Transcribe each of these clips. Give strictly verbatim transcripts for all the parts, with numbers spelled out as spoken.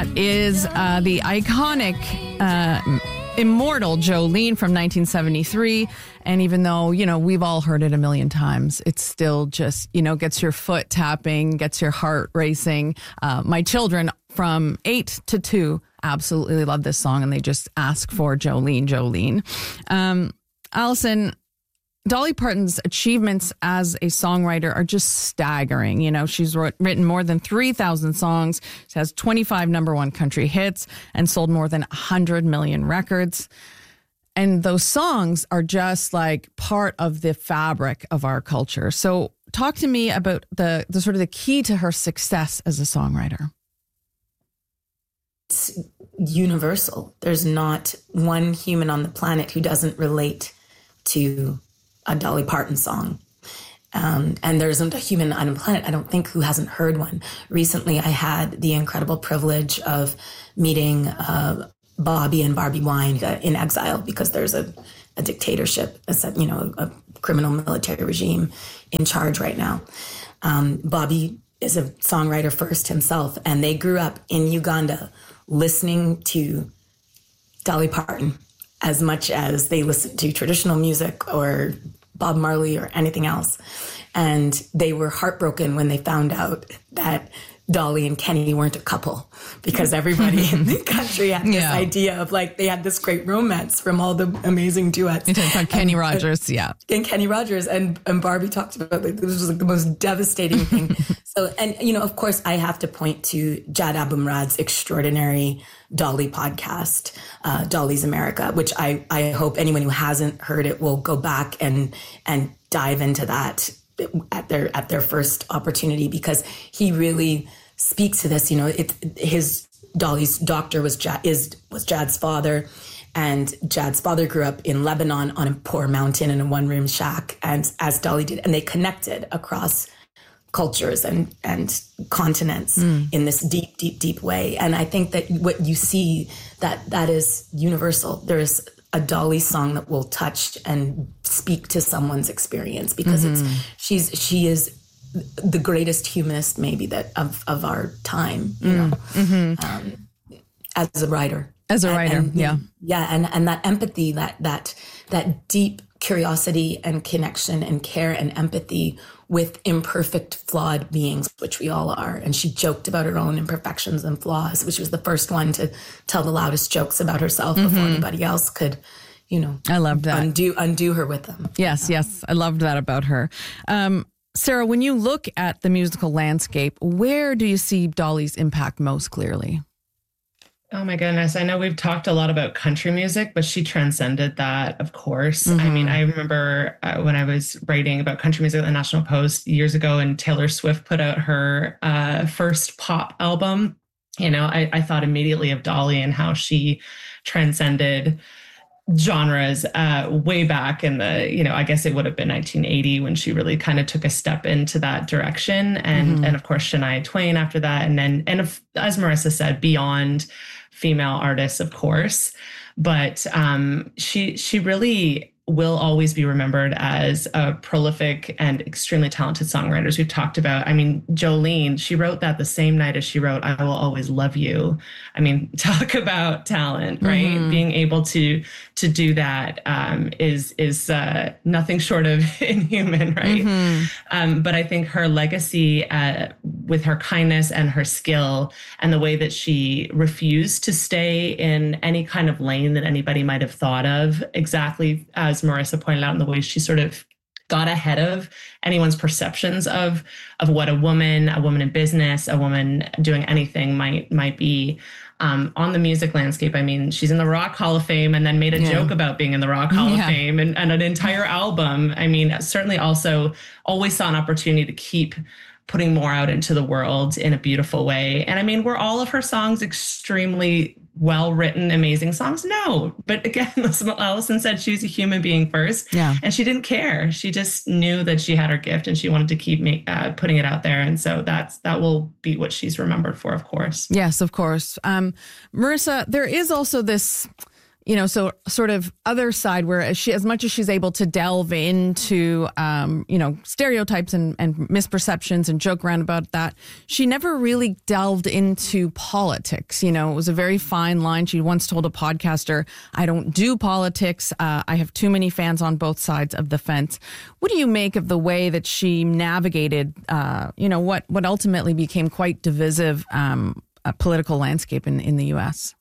That is uh, the iconic, uh, immortal Jolene from nineteen seventy-three. And even though, you know, we've all heard it a million times, it still just, you know, gets your foot tapping, gets your heart racing. Uh, my children from eight to two absolutely love this song, and they just ask for Jolene, Jolene. Um, Allison, Dolly Parton's achievements as a songwriter are just staggering. You know, she's wrote, written more than three thousand songs. She has twenty-five number one country hits and sold more than one hundred million records. And those songs are just like part of the fabric of our culture. So talk to me about the, the sort of the key to her success as a songwriter. It's universal. There's not one human on the planet who doesn't relate to a Dolly Parton song. Um, and there isn't a human on the planet, I don't think, who hasn't heard one. Recently, I had the incredible privilege of meeting uh, Bobby and Barbie Wine in exile because there's a, a dictatorship, a, you know, a criminal military regime in charge right now. Um, Bobby is a songwriter first himself, and they grew up in Uganda listening to Dolly Parton as much as they listen to traditional music or Bob Marley or anything else. And they were heartbroken when they found out that Dolly and Kenny weren't a couple, because everybody in the country had this yeah. idea of like, they had this great romance from all the amazing duets. You're talking about Kenny and, Rogers, uh, yeah. And Kenny Rogers and, and Barbie talked about like, this was like the most devastating thing. So, and you know, of course I have to point to Jad Abumrad's extraordinary Dolly podcast, uh, Dolly's America, which I, I hope anyone who hasn't heard it will go back and, and dive into that at their, at their first opportunity, because he really speaks to this. You know, it, his Dolly's doctor was Jad, is, was Jad's father, and Jad's father grew up in Lebanon on a poor mountain in a one room shack. And as Dolly did, and they connected across cultures and, and continents mm. in this deep, deep, deep way. And I think that what you see, that that is universal. There is a Dolly song that will touch and speak to someone's experience, because mm-hmm. it's, she's, she is the greatest humanist maybe that of, of our time, you mm. know, mm-hmm. um, as a writer. As a writer, and, and, yeah. Yeah. And, and that empathy, that, that, that deep curiosity and connection and care and empathy with imperfect, flawed beings, which we all are. And she joked about her own imperfections and flaws, which was the first one to tell the loudest jokes about herself mm-hmm. before anybody else could, you know, I loved that. Undo, undo her with them. Yes, yeah. yes. I loved that about her. Um, Sarah, when you look at the musical landscape, where do you see Dolly's impact most clearly? Oh my goodness. I know we've talked a lot about country music, but she transcended that, of course. Mm-hmm. I mean, I remember uh, when I was writing about country music at the National Post years ago, and Taylor Swift put out her uh, first pop album, you know, I, I thought immediately of Dolly and how she transcended genres uh, way back in the, you know, I guess it would have been nineteen eighty when she really kind of took a step into that direction. And, mm-hmm. and of course, Shania Twain after that. And then, and if, as Marissa said, beyond female artists, of course, but um, she, she really will always be remembered as a prolific and extremely talented songwriter. As we've talked about, I mean, Jolene, she wrote that the same night as she wrote I Will Always Love You. I mean, talk about talent, right? Mm-hmm. Being able to to do that um, is is uh, nothing short of inhuman, right? Mm-hmm. Um, but I think her legacy uh, with her kindness and her skill and the way that she refused to stay in any kind of lane that anybody might have thought of, exactly as Marissa pointed out, in the way she sort of got ahead of anyone's perceptions of of what a woman, a woman in business, a woman doing anything might might be um, on the music landscape. I mean, she's in the Rock Hall of Fame and then made a yeah. joke about being in the Rock Hall yeah. of Fame and, and an entire album. I mean, certainly also always saw an opportunity to keep putting more out into the world in a beautiful way. And I mean, were all of her songs extremely well-written, amazing songs? No. But again, Allison said she was a human being first. Yeah. And she didn't care. She just knew that she had her gift and she wanted to keep make, uh, putting it out there. And so that's that will be what she's remembered for, of course. Yes, of course. Um, Marissa, there is also this you know, so sort of other side where she, as much as she's able to delve into, um, you know, stereotypes and, and misperceptions and joke around about that, she never really delved into politics. You know, it was a very fine line. She once told a podcaster, I don't do politics. Uh, I have too many fans on both sides of the fence. What do you make of the way that she navigated, uh, you know, what, what ultimately became quite divisive um, a political landscape in, in the U S?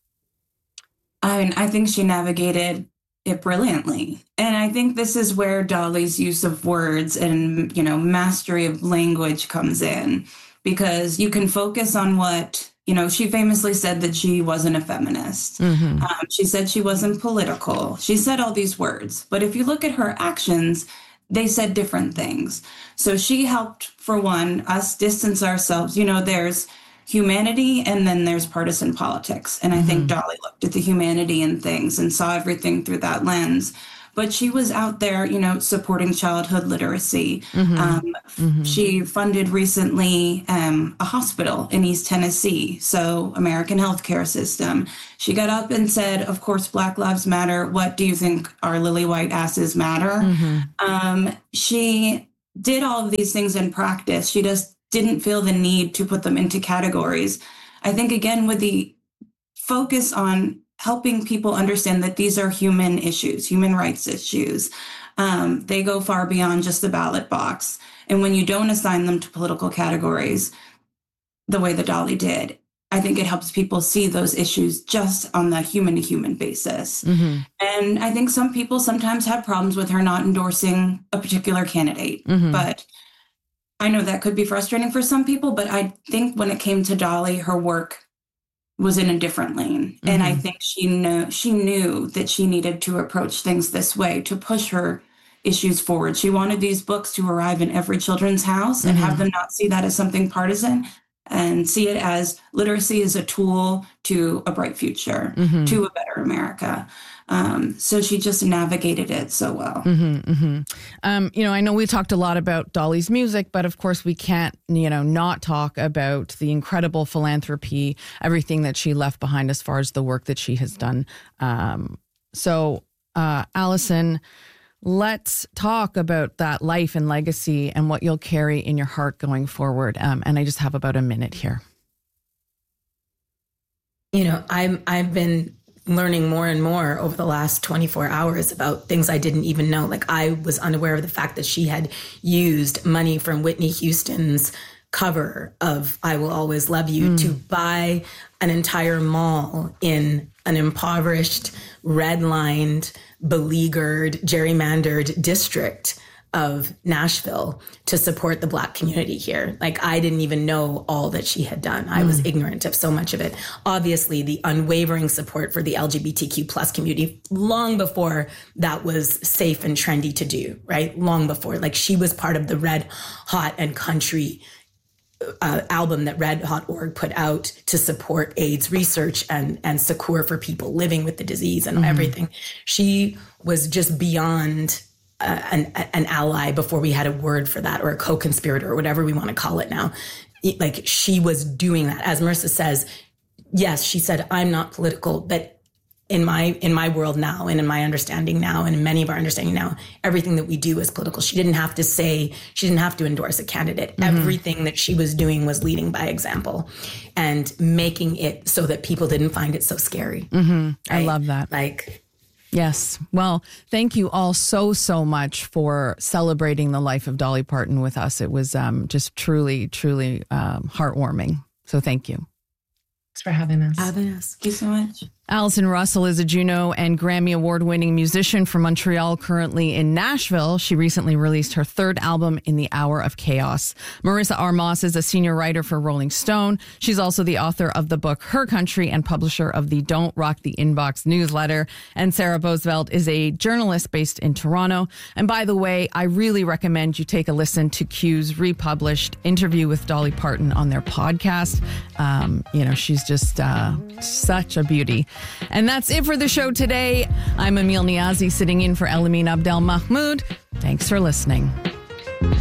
I mean, I think she navigated it brilliantly. And I think this is where Dolly's use of words and, you know, mastery of language comes in, because you can focus on what, you know, she famously said that she wasn't a feminist. Mm-hmm. Um, she said she wasn't political. She said all these words. But if you look at her actions, they said different things. So she helped, for one, us distance ourselves. You know, there's humanity and then there's partisan politics. And I mm-hmm. think Dolly looked at the humanity in things and saw everything through that lens. But she was out there, you know, supporting childhood literacy. Mm-hmm. Um, mm-hmm. She funded recently um, a hospital in East Tennessee, so American healthcare system. She got up and said, of course, Black Lives Matter. What do you think our lily white asses matter? Mm-hmm. Um, she did all of these things in practice. She just didn't feel the need to put them into categories. I think, again, with the focus on helping people understand that these are human issues, human rights issues. Um, they go far beyond just the ballot box. And when you don't assign them to political categories, the way that Dolly did, I think it helps people see those issues just on the human-to-human basis. Mm-hmm. And I think some people sometimes have problems with her not endorsing a particular candidate. Mm-hmm. But I know that could be frustrating for some people, but I think when it came to Dolly, her work was in a different lane. Mm-hmm. And I think she knew, she knew that she needed to approach things this way to push her issues forward. She wanted these books to arrive in every children's house mm-hmm. and have them not see that as something partisan and see it as literacy is a tool to a bright future, mm-hmm. to a better America. Um, so she just navigated it so well. Mm-hmm, mm-hmm. Um, you know, I know we talked a lot about Dolly's music, but of course we can't, you know, not talk about the incredible philanthropy, everything that she left behind as far as the work that she has done. Um, so, uh, Allison, let's talk about that life and legacy and what you'll carry in your heart going forward. Um, and I just have about a minute here. You know, I'm, I've been learning more and more over the last twenty-four hours about things I didn't even know. Like, I was unaware of the fact that she had used money from Whitney Houston's cover of I Will Always Love You mm. to buy an entire mall in an impoverished, redlined, beleaguered, gerrymandered district of Nashville to support the Black community here. Like, I didn't even know all that she had done. I mm. was ignorant of so much of it. Obviously, the unwavering support for the L G B T Q plus community long before that was safe and trendy to do, right? Long before. Like, she was part of the Red Hot and Country Uh, album that Red Hot Org put out to support AIDS research and, and succor for people living with the disease and mm-hmm. everything. She was just beyond uh, an, an ally before we had a word for that, or a co-conspirator, or whatever we want to call it now. It, like, she was doing that. As Marissa says, yes, she said, I'm not political, but in my in my world now, and in my understanding now, and in many of our understanding now, everything that we do is political. She didn't have to say, she didn't have to endorse a candidate. Mm-hmm. Everything that she was doing was leading by example and making it so that people didn't find it so scary. Mm-hmm. Right? I love that. Like, yes. Well, thank you all so, so much for celebrating the life of Dolly Parton with us. It was um, just truly, truly um, heartwarming. So thank you. Thanks for having us. Having us. Thank you so much. Allison Russell is a Juno and Grammy Award-winning musician from Montreal, currently in Nashville. She recently released her third album, In the Hour of Chaos. Marissa Armas is a senior writer for Rolling Stone. She's also the author of the book Her Country and publisher of the Don't Rock the Inbox newsletter. And Sarah Bosveld is a journalist based in Toronto. And by the way, I really recommend you take a listen to Q's republished interview with Dolly Parton on their podcast. Um, you know, she's just uh, such a beauty. And that's it for the show today. I'm Emil Niazi, sitting in for Elamine Abdel Mahmoud. Thanks for listening.